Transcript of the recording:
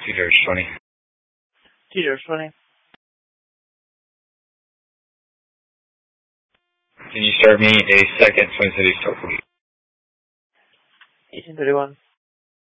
Peter 20. Peter 20. Can you start me a second Twin Cities toll, please? 1831.